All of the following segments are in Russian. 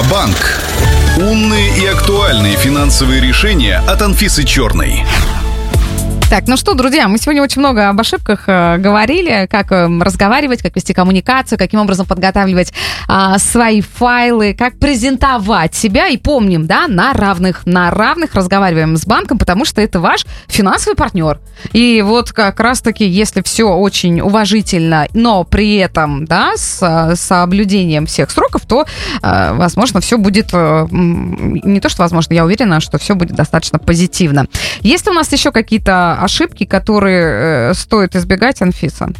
Банк. Умные и актуальные финансовые решения от Анфисы Черной. Так, ну что, друзья, мы сегодня очень много об ошибках говорили, как разговаривать, как вести коммуникацию, каким образом подготавливать свои файлы, как презентовать себя. И помним, да, на равных разговариваем с банком, потому что это ваш финансовый партнер. И вот как раз-таки, если все очень уважительно, но при этом, да, с соблюдением всех сроков, то, возможно, все будет, не то что возможно, я уверена, что все будет достаточно позитивно. Есть ли у нас еще какие-то ошибки, которые стоит избегать, Анфиса?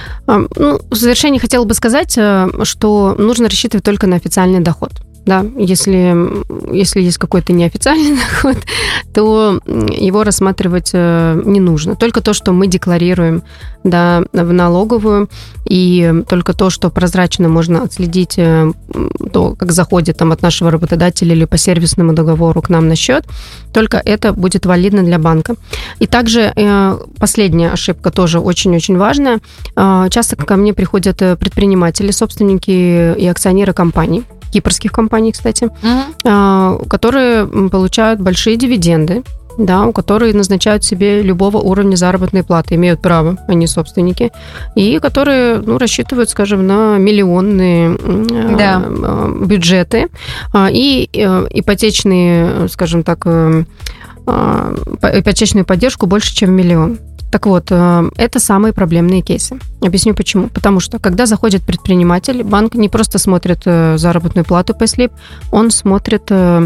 В завершении хотела бы сказать, что нужно рассчитывать только на официальный доход. Да, если есть какой-то неофициальный доход, то его рассматривать не нужно. Только то, что мы декларируем, да, в налоговую, и только то, что прозрачно можно отследить, то, как заходит там от нашего работодателя или по сервисному договору к нам на счет, только это будет валидно для банка. И также последняя ошибка тоже очень-очень важная. Часто ко мне приходят предприниматели, собственники и акционеры компаний, кипрских компаний, кстати, которые получают большие дивиденды, да, у которых назначают себе любого уровня заработной платы, имеют право, они собственники, и которые, рассчитывают, скажем, на миллионные бюджеты и ипотечные, скажем так, ипотечную поддержку больше, чем миллион. Так вот, это самые проблемные кейсы. Объясню почему. Потому что, когда заходит предприниматель, банк не просто смотрит заработную плату payslip, он смотрит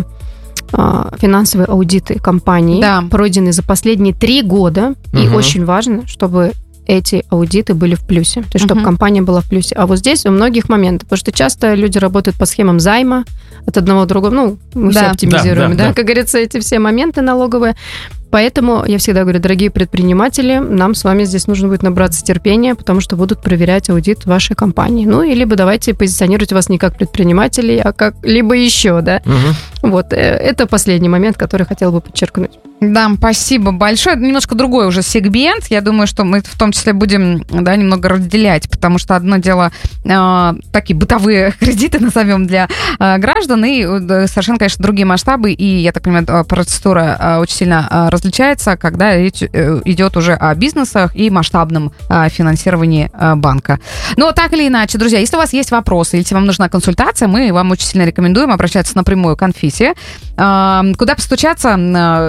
финансовые аудиты компании, пройденные за последние 3 года. И очень важно, чтобы эти аудиты были в плюсе, то есть чтобы компания была в плюсе. А вот здесь у многих моментов, потому что часто люди работают по схемам займа от одного к другому, мы все оптимизируем, как говорится, эти все моменты налоговые. Поэтому я всегда говорю, дорогие предприниматели, нам с вами здесь нужно будет набраться терпения, потому что будут проверять аудит вашей компании. И либо давайте позиционировать вас не как предпринимателей, а как либо еще, да. Вот, это последний момент, который хотела бы подчеркнуть. Да, спасибо большое. Это немножко другой уже сегмент. Я думаю, что мы в том числе будем, немного разделять, потому что одно дело такие бытовые кредиты, назовем, для граждан, и совершенно, конечно, другие масштабы. И, я так понимаю, процедура очень сильно различается, когда речь идет уже о бизнесах и масштабном финансировании банка. Но так или иначе, друзья, если у вас есть вопросы, если вам нужна консультация, мы вам очень сильно рекомендуем обращаться напрямую к Анфисе. Куда постучаться,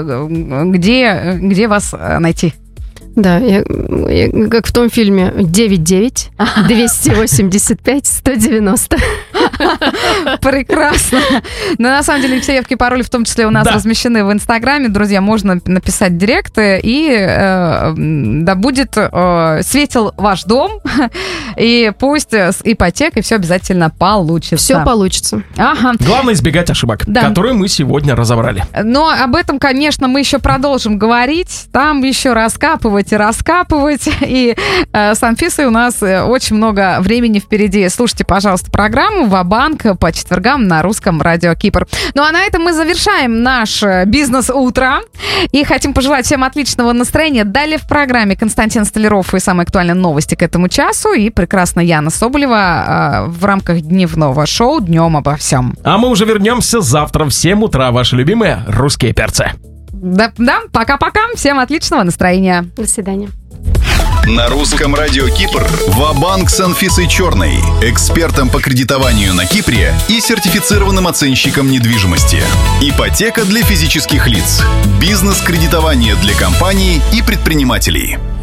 где вас найти? Да, я как в том фильме 99-285-190. Прекрасно. Но на самом деле все явки и пароли, в том числе у нас размещены в Инстаграме. Друзья, можно написать директ, и да будет светел ваш дом, и пусть с ипотекой все обязательно получится. Все получится. Ага. Главное избегать ошибок, которые мы сегодня разобрали. Но об этом, конечно, мы еще продолжим говорить. Там еще раскапывать. И с Анфисой у нас очень много времени впереди. Слушайте, пожалуйста, программу «Ва-банк» по четвергам на русском радио Кипр. Ну а на этом мы завершаем наш бизнес-утро. И хотим пожелать всем отличного настроения. Далее в программе Константин Столяров и самые актуальные новости к этому часу. И прекрасная Яна Соболева в рамках дневного шоу «Днем обо всем». А мы уже вернемся завтра в 7 утра. Ваши любимые русские перцы. Да, пока-пока. Всем отличного настроения. До свидания. На русском радио Кипр «Ва-банк» с Анфисой Черной, экспертом по кредитованию на Кипре и сертифицированным оценщиком недвижимости. Ипотека для физических лиц, бизнес-кредитование для компаний и предпринимателей.